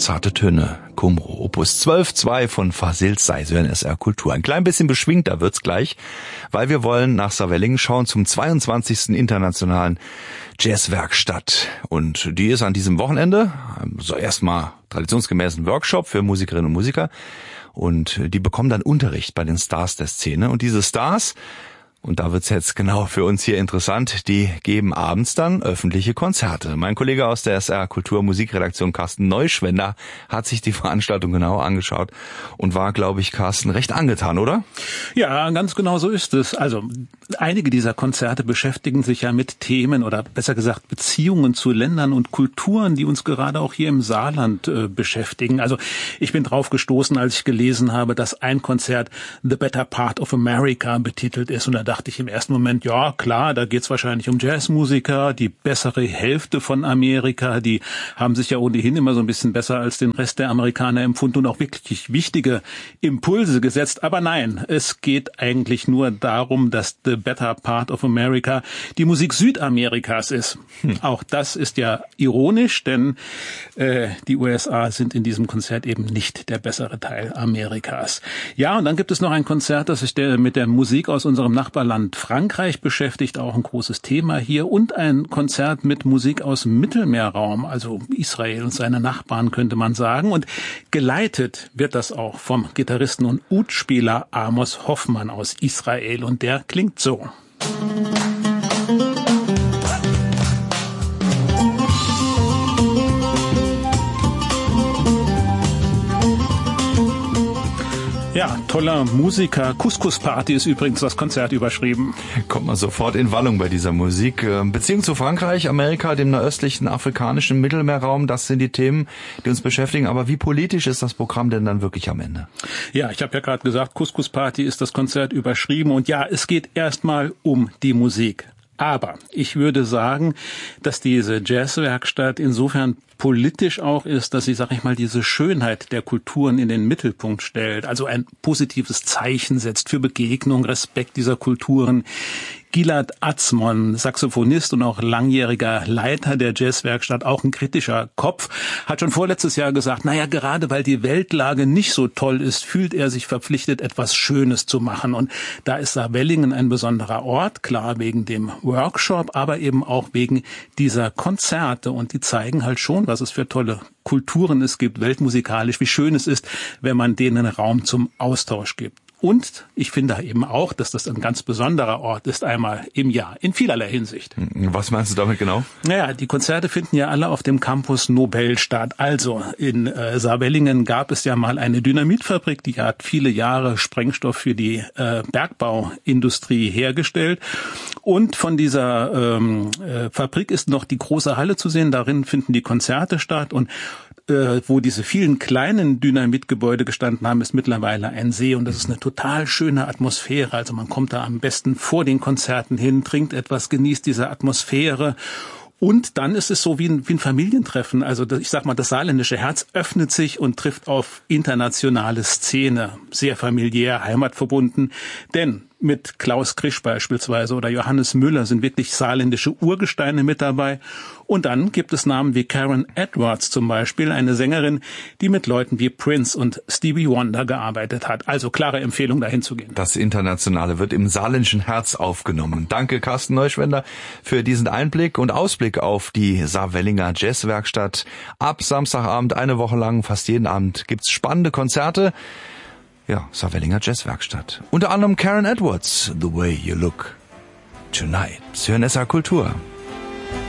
Zarte Töne, Kumro, Opus 12.2 von Fasil Say, so in SR Kultur. Ein klein bisschen beschwingter wird's gleich, weil wir wollen nach Saarwellingen schauen zum 22. Internationalen Jazzwerkstatt. Und die ist an diesem Wochenende, so erstmal traditionsgemäß ein Workshop für Musikerinnen und Musiker. Und die bekommen dann Unterricht bei den Stars der Szene. Und diese Stars, und da wird's jetzt genau für uns hier interessant, die geben abends dann öffentliche Konzerte. Mein Kollege aus der SR Kultur Musikredaktion Carsten Neuschwender hat sich die Veranstaltung genauer angeschaut und war, glaube ich, Carsten, recht angetan, oder? Ja, ganz genau so ist es. Also einige dieser Konzerte beschäftigen sich ja mit Themen oder besser gesagt Beziehungen zu Ländern und Kulturen, die uns gerade auch hier im Saarland beschäftigen. Also ich bin drauf gestoßen, als ich gelesen habe, dass ein Konzert The Better Part of America betitelt ist, und da dachte ich im ersten Moment, ja klar, da geht's wahrscheinlich um Jazzmusiker, die bessere Hälfte von Amerika, die haben sich ja ohnehin immer so ein bisschen besser als den Rest der Amerikaner empfunden und auch wirklich wichtige Impulse gesetzt. Aber nein, es geht eigentlich nur darum, dass The Better Part of America die Musik Südamerikas ist. Auch das ist ja ironisch, denn die USA sind in diesem Konzert eben nicht der bessere Teil Amerikas. Ja, und dann gibt es noch ein Konzert, das sich mit der Musik aus unserem Nachbarland Frankreich beschäftigt, auch ein großes Thema hier, und ein Konzert mit Musik aus dem Mittelmeerraum, also Israel und seine Nachbarn, könnte man sagen. Und geleitet wird das auch vom Gitarristen und Udspieler Amos Hoffmann aus Israel, und der klingt so. Ja, toller Musiker. Couscous-Party ist übrigens das Konzert überschrieben. Kommt man sofort in Wallung bei dieser Musik. Beziehung zu Frankreich, Amerika, dem nahöstlichen afrikanischen Mittelmeerraum, das sind die Themen, die uns beschäftigen. Aber wie politisch ist das Programm denn dann wirklich am Ende? Ja, ich habe ja gerade gesagt, Couscous-Party ist das Konzert überschrieben. Und ja, es geht erstmal um die Musik. Aber ich würde sagen, dass diese Jazzwerkstatt insofern politisch auch ist, dass sie, sag ich mal, diese Schönheit der Kulturen in den Mittelpunkt stellt, also ein positives Zeichen setzt für Begegnung, Respekt dieser Kulturen. Gilad Atzmon, Saxophonist und auch langjähriger Leiter der Jazzwerkstatt, auch ein kritischer Kopf, hat schon vorletztes Jahr gesagt, naja, gerade weil die Weltlage nicht so toll ist, fühlt er sich verpflichtet, etwas Schönes zu machen. Und da ist Saarwellingen ein besonderer Ort, klar wegen dem Workshop, aber eben auch wegen dieser Konzerte. Und die zeigen halt schon, was es für tolle Kulturen es gibt, weltmusikalisch, wie schön es ist, wenn man denen Raum zum Austausch gibt. Und ich finde eben auch, dass das ein ganz besonderer Ort ist, einmal im Jahr, in vielerlei Hinsicht. Was meinst du damit genau? Naja, die Konzerte finden ja alle auf dem Campus Nobel statt. Also in Saarwellingen gab es ja mal eine Dynamitfabrik, die hat viele Jahre Sprengstoff für die Bergbauindustrie hergestellt. Und von dieser Fabrik ist noch die große Halle zu sehen, darin finden die Konzerte statt, und wo diese vielen kleinen Dynamitgebäude gestanden haben, ist mittlerweile ein See, und das ist eine total schöne Atmosphäre. Also man kommt da am besten vor den Konzerten hin, trinkt etwas, genießt diese Atmosphäre. Und dann ist es so wie ein Familientreffen. Also ich sag mal, das saarländische Herz öffnet sich und trifft auf internationale Szene. Sehr familiär, heimatverbunden. Denn mit Klaus Krisch beispielsweise oder Johannes Müller sind wirklich saarländische Urgesteine mit dabei. Und dann gibt es Namen wie Karen Edwards zum Beispiel, eine Sängerin, die mit Leuten wie Prince und Stevie Wonder gearbeitet hat. Also klare Empfehlung, dahin zu gehen. Das Internationale wird im saarländischen Herz aufgenommen. Danke, Carsten Neuschwender, für diesen Einblick und Ausblick auf die Saarwellinger Jazzwerkstatt. Ab Samstagabend, eine Woche lang, fast jeden Abend, gibt's spannende Konzerte. Ja, Saarwellinger Jazzwerkstatt. Unter anderem Karen Edwards, The Way You Look Tonight. Sie hören SR Kultur.